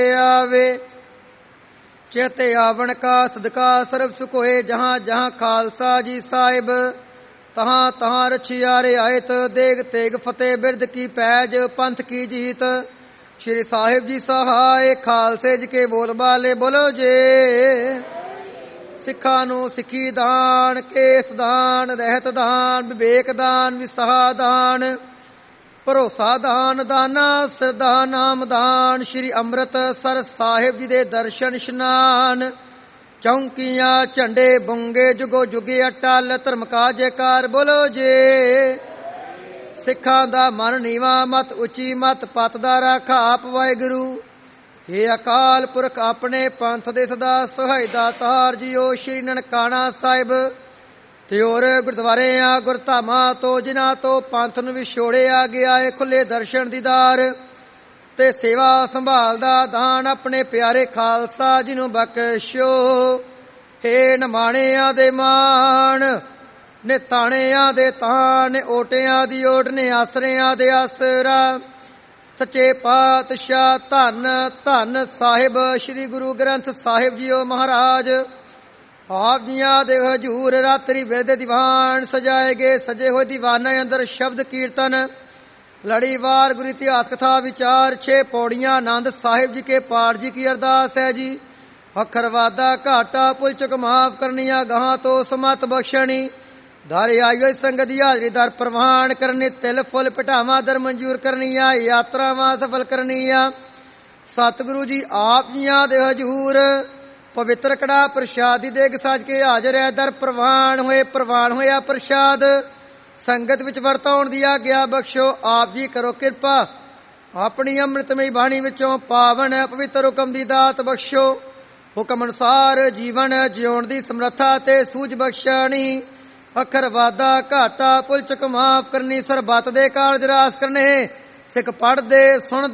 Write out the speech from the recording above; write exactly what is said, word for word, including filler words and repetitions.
आवे। चेते आवन का सदका सर्व सुख होए। जहां जहां खालसा जी साहिब तहां तहां रछियारे आयत। देग तेग फतेह बिरद की पैज पंथ की जीत। श्री साहिब जी सहाय खालसे जी के बोल बाले बोलो जे। सिखा नू सिखी दान केस दान रहत दान विवेक दान विसाह दान भरोसा दान दाना सरदा नाम दान। श्री ਅੰਮ੍ਰਿਤਸਰ ਸਾਹਿਬ जी दे दर्शन इशनान। चौंकियां झंडे बुंगे जुगो जुगे अटल धर्म का जयकार बोलो जे। सिखां दा मन नीवा मत उची मत पत दा राखा आप वाहिगुरू। हे अकाल पुरख अपने पंथ दे सदा सहाय दातार जीओ। श्री ननकाना साहिब त्योर गुरुद्वारे आ गुरधामा तो जिन्हां तो पंथ नूं विछोड़िया गया है। खुले दर्शन दीदार ते सेवा संभाल दा दान अपने प्यारे खालसा जी नूं बख्शो। हे नमाणियां दे मान ने ताणियां दे तान ने ओटियां दी ओट ने आसरियां दे आसरा। सच्चे पातशाह धन धन साहिब श्री गुरु ग्रंथ साहिब जीओ महाराज। आप जियां दे हजूर रात्रि बिरदे दीवान सजाए गए। सजे हुए दीवाने अंदर शब्द कीर्तन लड़ीवार गुरु इतिहास कथा विचार। छे पौड़ियां आनंद साहिब जी के पाठ जी की अरदास है जी। अखर वादा घाटा पुल चुक माफ करनिया गहां तो समत बख्शनी। धारे आई संगत दी हाजरी दर प्रवान करनी। तिल फुल पिटावा दर मंजूर करनिया यात्रावां सफल करनिया। सतगुरु जी आप जियां दे हजूर पवित्र कड़ा प्रसाद दी देग सज के हाजर है। दर प्रवान होए प्रवान होया प्रसाद संगत विच वरताउण दी आग्या बख्शो। आप जी करो किरपा अपनी अमृतमई बाणी विचों पावन पवित्र हुकम दी दात बख्शो। हुकम अनुसार जीवन जिउण दी समर्था ते सूझ बख्शणी। अखर वादा घाटा पुल चुक माफ करनी। सरबत दे कारज रास करने सिख पढ़दे सुन